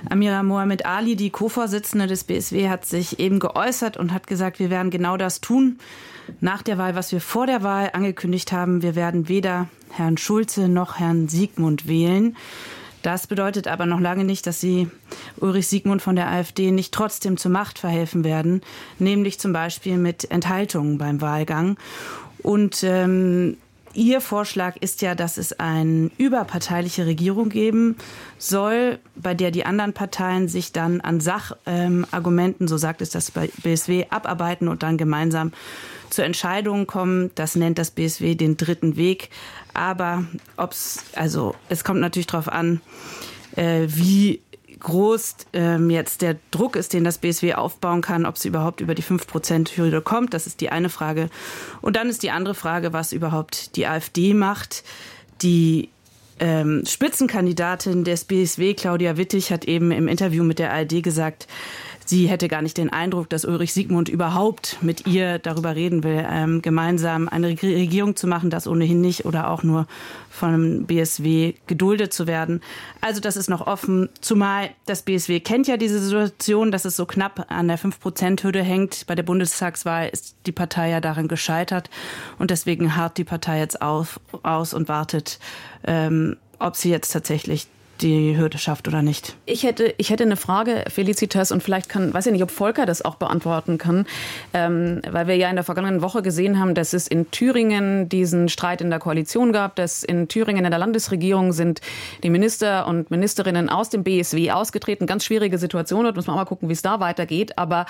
Amira Mohamed Ali, die Co-Vorsitzende des BSW, hat sich eben geäußert und hat gesagt, wir werden genau das tun nach der Wahl, was wir vor der Wahl angekündigt haben. Wir werden weder Herrn Schulze noch Herrn Siegmund wählen. Das bedeutet aber noch lange nicht, dass sie Ulrich Siegmund von der AfD nicht trotzdem zur Macht verhelfen werden, nämlich zum Beispiel mit Enthaltungen beim Wahlgang. Und ihr Vorschlag ist ja, dass es eine überparteiliche Regierung geben soll, bei der die anderen Parteien sich dann an Sachargumenten, so sagt es das BSW, abarbeiten und dann gemeinsam zu Entscheidungen kommen. Das nennt das BSW den dritten Weg. Aber es kommt natürlich darauf an, wie groß jetzt der Druck ist, den das BSW aufbauen kann, ob es überhaupt über die 5%-Hürde kommt. Das ist die eine Frage. Und dann ist die andere Frage, was überhaupt die AfD macht. Die Spitzenkandidatin des BSW, Claudia Wittig, hat eben im Interview mit der ARD gesagt, sie hätte gar nicht den Eindruck, dass Ulrich Siegmund überhaupt mit ihr darüber reden will, gemeinsam eine Regierung zu machen, das ohnehin nicht oder auch nur vom BSW geduldet zu werden. Also das ist noch offen, zumal das BSW kennt ja diese Situation, dass es so knapp an der 5%-Hürde hängt. Bei der Bundestagswahl ist die Partei ja daran gescheitert und deswegen harrt die Partei jetzt aus und wartet, ob sie jetzt tatsächlich die Hürde schafft oder nicht. Ich hätte eine Frage, Felicitas, und vielleicht weiß ich nicht, ob Volker das auch beantworten kann, weil wir ja in der vergangenen Woche gesehen haben, dass es in Thüringen diesen Streit in der Koalition gab, dass in Thüringen in der Landesregierung sind die Minister und Ministerinnen aus dem BSW ausgetreten. Ganz schwierige Situation, dort muss man auch mal gucken, wie es da weitergeht, aber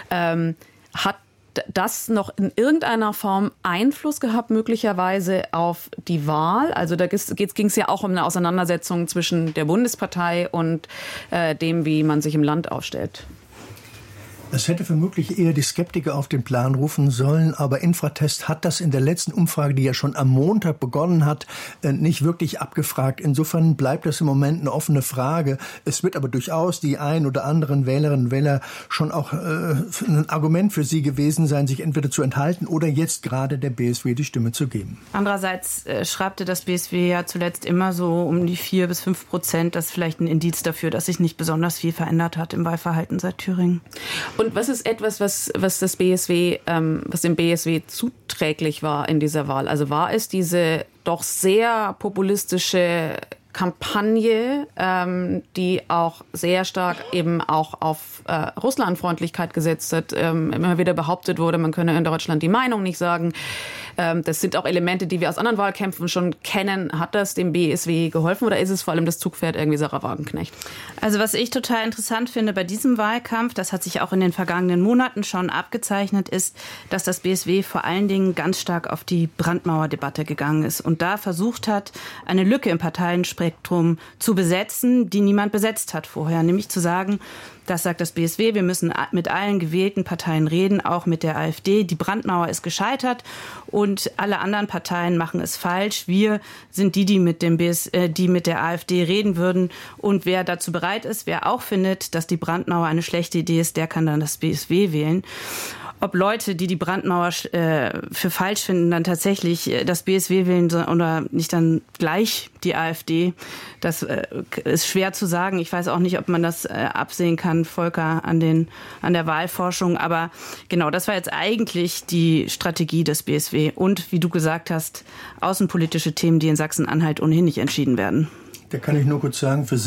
hat das noch in irgendeiner Form Einfluss gehabt, möglicherweise auf die Wahl? Also da ging es ja auch um eine Auseinandersetzung zwischen der Bundespartei und dem, wie man sich im Land aufstellt. Es hätte vermutlich eher die Skeptiker auf den Plan rufen sollen, aber Infratest hat das in der letzten Umfrage, die ja schon am Montag begonnen hat, nicht wirklich abgefragt. Insofern bleibt das im Moment eine offene Frage. Es wird aber durchaus die ein oder anderen Wählerinnen und Wähler schon auch ein Argument für sie gewesen sein, sich entweder zu enthalten oder jetzt gerade der BSW die Stimme zu geben. Andererseits schraubte das BSW ja zuletzt immer so um die 4-5%. Das ist vielleicht ein Indiz dafür, dass sich nicht besonders viel verändert hat im Wahlverhalten seit Thüringen. Und was ist etwas, was dem BSW zuträglich war in dieser Wahl? Also war es diese doch sehr populistische Kampagne, die auch sehr stark eben auch auf Russlandfreundlichkeit gesetzt hat. Immer wieder behauptet wurde, man könne in Deutschland die Meinung nicht sagen. Das sind auch Elemente, die wir aus anderen Wahlkämpfen schon kennen. Hat das dem BSW geholfen oder ist es vor allem das Zugpferd irgendwie Sarah Wagenknecht? Also was ich total interessant finde bei diesem Wahlkampf, das hat sich auch in den vergangenen Monaten schon abgezeichnet, ist, dass das BSW vor allen Dingen ganz stark auf die Brandmauerdebatte gegangen ist und da versucht hat, eine Lücke im Parteienspektrum zu besetzen, die niemand besetzt hat vorher. Nämlich zu sagen, das sagt das BSW, wir müssen mit allen gewählten Parteien reden, auch mit der AfD. Die Brandmauer ist gescheitert und alle anderen Parteien machen es falsch. Wir sind die mit der AfD reden würden. Und wer dazu bereit ist, wer auch findet, dass die Brandmauer eine schlechte Idee ist, der kann dann das BSW wählen. Ob Leute, die Brandmauer für falsch finden, dann tatsächlich das BSW wählen oder nicht dann gleich die AfD, das ist schwer zu sagen. Ich weiß auch nicht, ob man das absehen kann, Volker, an der Wahlforschung. Aber genau, das war jetzt eigentlich die Strategie des BSW. Und wie du gesagt hast, außenpolitische Themen, die in Sachsen-Anhalt ohnehin nicht entschieden werden. Da kann ich nur kurz sagen, für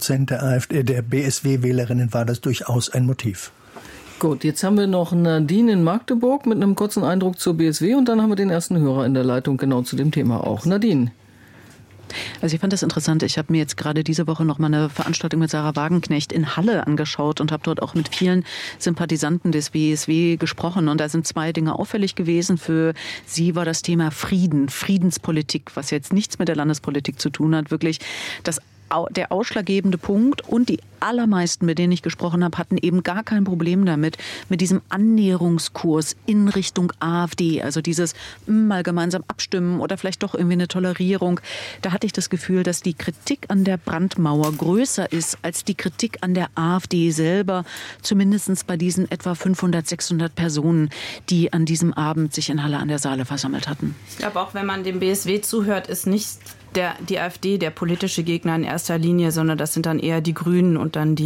60% der BSW-Wählerinnen war das durchaus ein Motiv. Gut, jetzt haben wir noch Nadine in Magdeburg mit einem kurzen Eindruck zur BSW und dann haben wir den ersten Hörer in der Leitung genau zu dem Thema auch. Nadine. Also ich fand das interessant. Ich habe mir jetzt gerade diese Woche noch mal eine Veranstaltung mit Sarah Wagenknecht in Halle angeschaut und habe dort auch mit vielen Sympathisanten des BSW gesprochen. Und da sind zwei Dinge auffällig gewesen. Für sie war das Thema Frieden, Friedenspolitik, was jetzt nichts mit der Landespolitik zu tun hat, wirklich der ausschlaggebende Punkt. Und die allermeisten, mit denen ich gesprochen habe, hatten eben gar kein Problem damit, mit diesem Annäherungskurs in Richtung AfD. Also dieses mal gemeinsam abstimmen oder vielleicht doch irgendwie eine Tolerierung. Da hatte ich das Gefühl, dass die Kritik an der Brandmauer größer ist als die Kritik an der AfD selber. Zumindest bei diesen etwa 500, 600 Personen, die an diesem Abend sich in Halle an der Saale versammelt hatten. Ich glaube, auch wenn man dem BSW zuhört, ist nicht die AfD der politische Gegner in erster Linie, sondern das sind dann eher die Grünen und dann die